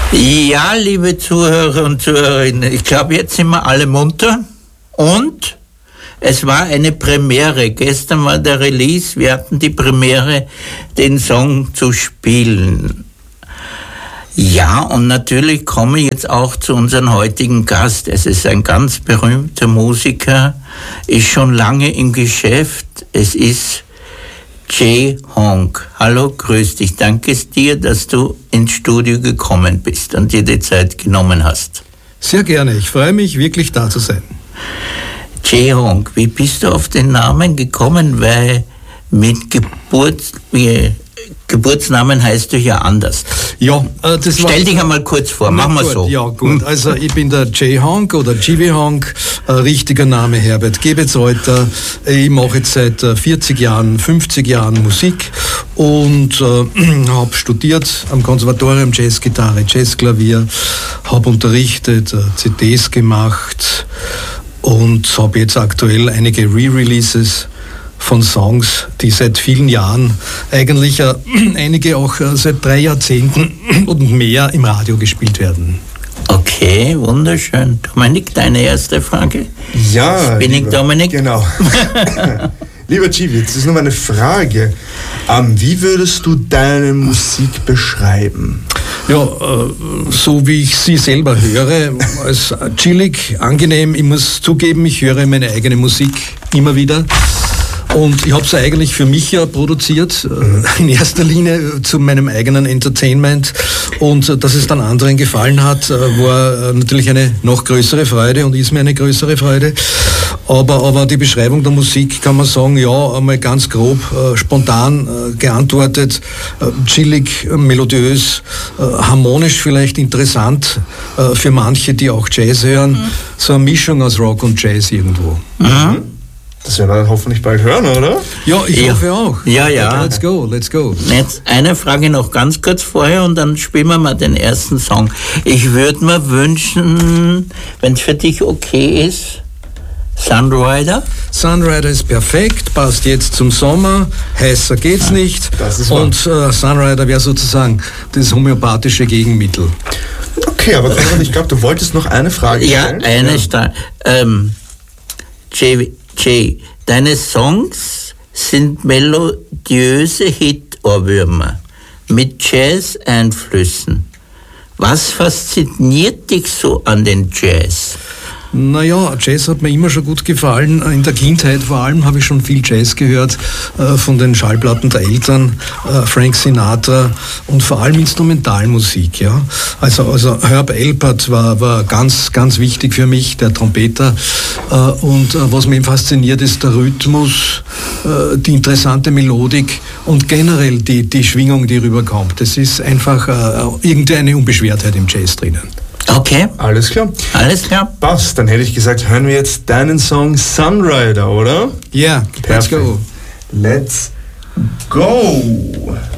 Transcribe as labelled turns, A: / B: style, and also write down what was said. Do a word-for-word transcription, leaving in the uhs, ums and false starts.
A: Ja, liebe Zuhörer und Zuhörerinnen, ich glaube, jetzt sind wir alle munter und es war eine Premiere. Gestern war der Release, wir hatten die Premiere, den Song zu spielen. Ja, und natürlich komme ich jetzt auch zu unserem heutigen Gast. Es ist ein ganz berühmter Musiker, ist schon lange im Geschäft. Es ist Jay Hong. Hallo, grüß dich. Danke dir, dass du ins Studio gekommen bist und dir die Zeit genommen hast.
B: Sehr gerne. Ich freue mich, wirklich da zu sein.
A: Jay Hong, wie bist du auf den Namen gekommen? Weil mit Geburt, wie, Geburtsnamen heißt du ja anders.
B: Ja, äh, das war...
A: Stell dich einmal kurz vor, machen wir so.
B: Ja, gut. Also ich bin der Jay Hong oder Jivi Hong, äh, richtiger Name Herbert Gebetsreuter. Ich mache jetzt seit äh, vierzig Jahren, fünfzig Jahren Musik und äh, habe studiert am Konservatorium Jazzgitarre, Jazzklavier, habe unterrichtet, äh, C Ds gemacht und habe jetzt aktuell einige Re-Releases von Songs, die seit vielen Jahren, eigentlich äh, einige auch äh, seit drei Jahrzehnten und mehr im Radio gespielt werden.
A: Okay, wunderschön. Dominik, deine erste Frage?
C: Ja,
A: bin
C: lieber,
A: ich Dominik?
C: Genau. Lieber Jivi, jetzt ist nur meine Frage. Ähm, wie würdest du deine Musik beschreiben?
B: Ja, äh, so wie ich sie selber höre, als chillig, angenehm. Ich muss zugeben, ich höre meine eigene Musik immer wieder. Und ich habe es eigentlich für mich ja produziert, äh, in erster Linie zu meinem eigenen Entertainment. Und äh, dass es dann anderen gefallen hat, äh, war äh, natürlich eine noch größere Freude und ist mir eine größere Freude. Aber, aber die Beschreibung der Musik kann man sagen, ja, einmal ganz grob, äh, spontan äh, geantwortet, äh, chillig, äh, melodiös, äh, harmonisch vielleicht interessant äh, für manche, die auch Jazz hören. Mhm. So eine Mischung aus Rock und Jazz irgendwo.
A: Mhm.
C: Das werden wir dann hoffentlich bald hören, oder?
B: Ja, ich
A: ja.
B: hoffe auch.
A: Ja, ja.
B: Let's go, let's go.
A: Jetzt eine Frage noch ganz kurz vorher und dann spielen wir mal den ersten Song. Ich würde mir wünschen, wenn es für dich okay ist, Sunrider?
B: Sunrider ist perfekt, passt jetzt zum Sommer, heißer geht's ja, nicht.
C: Das ist
B: und äh, Sunrider wäre sozusagen das homöopathische Gegenmittel.
C: Okay, aber ich glaube, du wolltest noch eine Frage stellen.
A: Ja, eine ja. Sta- ähm, Jay, Jay, deine Songs sind melodiöse Hit-Ohrwürmer mit Jazz-Einflüssen. Was fasziniert dich so an den Jazz?
B: Naja, Jazz hat mir immer schon gut gefallen. In der Kindheit vor allem habe ich schon viel Jazz gehört, äh, von den Schallplatten der Eltern, äh, Frank Sinatra und vor allem Instrumentalmusik. Ja? Also, also Herb Alpert war, war ganz, ganz wichtig für mich, der Trompeter. Äh, und äh, was mich fasziniert, ist der Rhythmus, äh, die interessante Melodik und generell die, die Schwingung, die rüberkommt. Das ist einfach äh, irgendeine Unbeschwertheit im Jazz drinnen.
A: Okay.
C: Alles klar.
A: Alles klar.
C: Passt, dann hätte ich gesagt, hören wir jetzt deinen Song Sunrider, oder?
B: Ja, yeah, let's go.
C: Let's go.